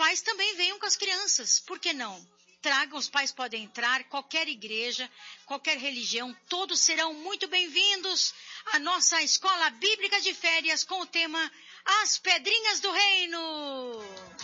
pais também venham com as crianças, por que não? Tragam, os pais podem entrar, qualquer igreja, qualquer religião, todos serão muito bem-vindos à nossa Escola Bíblica de Férias com o tema As Pedrinhas do Reino.